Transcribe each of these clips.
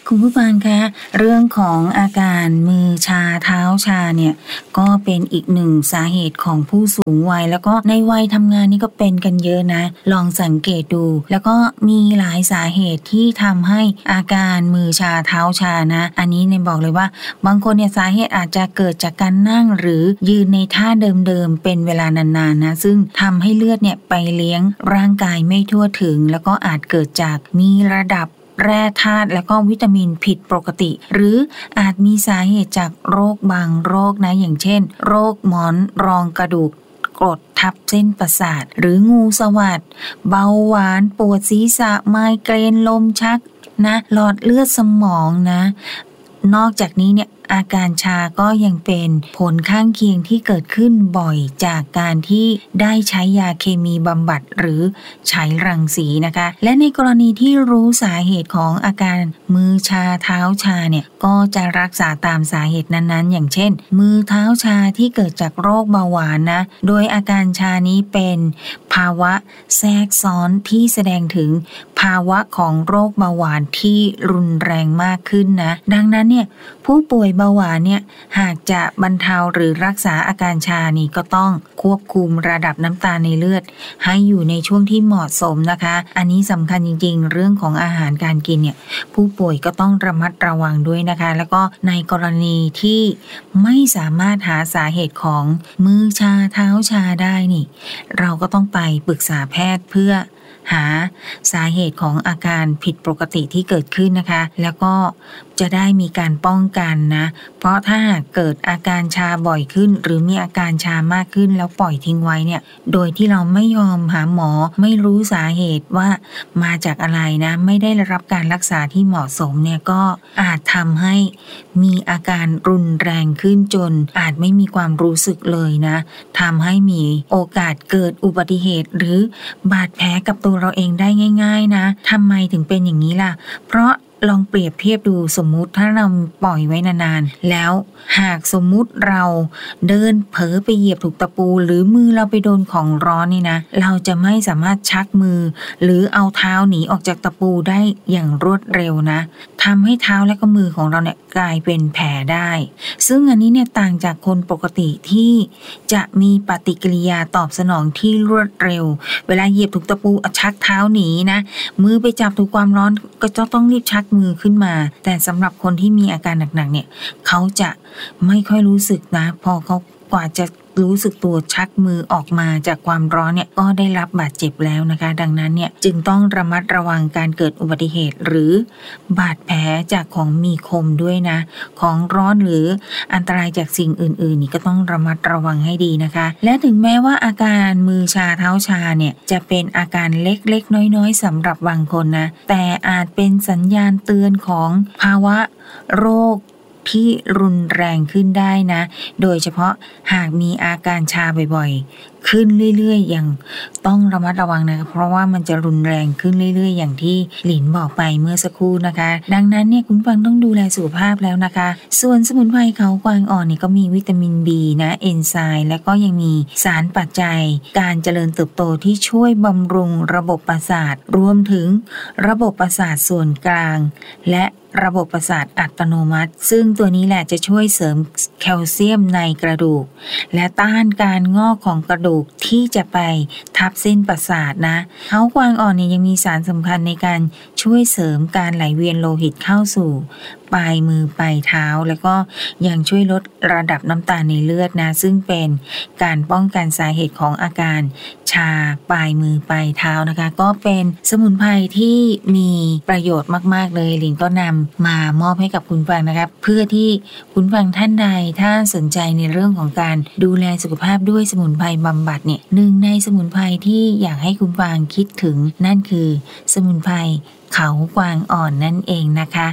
คุณผู้ฟังคะเรื่องของอาการมือชาเท้าชาเนี่ยก็เป็นอีกหนึ่งสาเหตุของผู้สูงวัยแล้วก็ในวัยทำงานนี่ก็เป็นกันเยอะนะลองสังเกตดูแล้วก็มีหลายสาเหตุที่ทำให้อาการมือชาเท้าชานะอันนี้เนี่ยบอกเลยว่าบางคนเนี่ยสาเหตุอาจจะเกิดจากการนั่งหรือยืนในท่าเดิมๆเป็นเวลานานๆนะซึ่งทำให้เลือดเนี่ยไปเลี้ยงร่างกายไม่ทั่วถึงแล้วก็อาจเกิดจากมีระดับแร่ธาตุและก็วิตามินผิดปกติหรืออาจมีสาเหตุจากโรคบางโรคนะอย่างเช่นโรคหมอนรองกระดูกกรดทับเส้นประสาทหรืองูสวัสด์เบาหวานปวดศีรษะไมเกรนลมชักนะหลอดเลือดสมองนะนอกจากนี้เนี่ยอาการชาก็ยังเป็นผลข้างเคียงที่เกิดขึ้นบ่อยจากการที่ได้ใช้ยาเคมีบำบัดหรือใช้รังสีนะคะและในกรณีที่รู้สาเหตุของอาการมือชาเท้าชาเนี่ยก็จะรักษาตามสาเหตุนั้นๆอย่างเช่นมือเท้าชาที่เกิดจากโรคเบาหวานนะโดยอาการชานี้เป็นภาวะแทรกซ้อนที่แสดงถึงภาวะของโรคเบาหวานที่รุนแรงมากขึ้นนะดังนั้นเนี่ยผู้ป่วยเบาหวานเนี่ยหากจะบรรเทาหรือรักษาอาการชานี่ก็ต้องควบคุมระดับน้ำตาลในเลือดให้อยู่ในช่วงที่เหมาะสมนะคะอันนี้สำคัญจริงๆเรื่องของอาหารการกินเนี่ยผู้ป่วยก็ต้องระมัดระวังด้วยนะคะแล้วก็ในกรณีที่ไม่สามารถหาสาเหตุของมือชาเท้าชาได้นี่เราก็ต้องไปปรึกษาแพทย์เพื่อหาสาเหตุของอาการผิดปกติที่เกิดขึ้นนะคะแล้วก็จะได้มีการป้องกันนะเพราะถ้าเกิดอาการชาบ่อยขึ้นหรือมีอาการชามากขึ้นแล้วปล่อยทิ้งไว้เนี่ยโดยที่เราไม่ยอมหาหมอไม่รู้สาเหตุว่ามาจากอะไรนะไม่ได้รับการรักษาที่เหมาะสมเนี่ยก็อาจทำให้มีอาการรุนแรงขึ้นจนอาจไม่มีความรู้สึกเลยนะทำให้มีโอกาสเกิดอุบัติเหตุหรือบาดแผลกับตัวเราเองได้ง่ายๆนะทำไมถึงเป็นอย่างนี้ล่ะเพราะลองเปรียบเทียบดูสมมุติถ้าเราปล่อยไว้นานๆแล้วหากสมมุติเราเดินเผลอไปเหยียบถูกตะปูหรือมือเราไปโดนของร้อนนี่นะเราจะไม่สามารถชักมือหรือเอาเท้าหนีออกจากตะปูได้อย่างรวดเร็วนะทำให้เท้าและก็มือของเราเนี่ยกลายเป็นแผลได้ซึ่งอันนี้เนี่ยต่างจากคนปกติที่จะมีปฏิกิริยาตอบสนองที่รวดเร็วเวลาเหยียบถูกตะปูชักเท้าหนีนะมือไปจับถูกความร้อนก็จะต้องรีบชักมือขึ้นมาแต่สำหรับคนที่มีอาการหนักๆเนี่ยเขาจะไม่ค่อยรู้สึกนะพอเขากว่าจะรู้สึกตัวชักมือออกมาจากความร้อนเนี่ยก็ได้รับบาดเจ็บแล้วนะคะดังนั้นเนี่ยจึงต้องระมัดระวังการเกิดอุบัติเหตุหรือบาดแผลจากของมีคมด้วยนะของร้อนหรืออันตรายจากสิ่งอื่นๆนี่ก็ต้องระมัดระวังให้ดีนะคะและถึงแม้ว่าอาการมือชาเท้าชาเนี่ยจะเป็นอาการเล็กๆน้อยๆสำหรับบางคนนะแต่อาจเป็นสัญญาณเตือนของภาวะโรคที่รุนแรงขึ้นได้นะโดยเฉพาะหากมีอาการชาบ่อยๆขึ้นเรื่อยๆอย่างต้องระมัดระวังนะเพราะว่ามันจะรุนแรงขึ้นเรื่อยๆอย่างที่หลินบอกไปเมื่อสักครู่นะคะดังนั้นเนี่ยคุณฟังต้องดูแลสุขภาพแล้วนะคะส่วนสมุนไพรเขากวางอ่อนนี่ก็มีวิตามิน B นะเอนไซม์และก็ยังมีสารปัจจัยการเจริญเติบโตที่ช่วยบำรุงระบบประสาทรวมถึงระบบประสาทส่วนกลางและระบบประสาทอัตโนมัติซึ่งตัวนี้แหละจะช่วยเสริมแคลเซียมในกระดูกและต้านการงอกของกระดูกที่จะไปทับเส้นประสาทนะเขากวางอ่อนเนี่ยยังมีสารสำคัญในการช่วยเสริมการไหลเวียนโลหิตเข้าสู่ปลายมือปลายเท้าแล้วก็ยังช่วยลดระดับน้ำตาลในเลือดนะซึ่งเป็นการป้องกันสาเหตุของอาการชาปลายมือปลายเท้านะคะก็เป็นสมุนไพรที่มีประโยชน์มากๆเลยลินก็นำมามอบให้กับคุณฟังนะครับเพื่อที่คุณฟังท่านใดถ้าสนใจในเรื่องของการดูแลสุขภาพด้วยสมุนไพรบำบัดเนี่ยหนึ่งในสมุนไพรที่อยากให้คุณฟังคิดถึงนั่นคือสมุนไพรเขากวางอ่อนนั่นเองนะคะ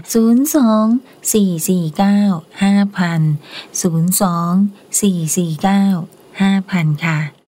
02-449-5000 02-449-5000 ค่ะ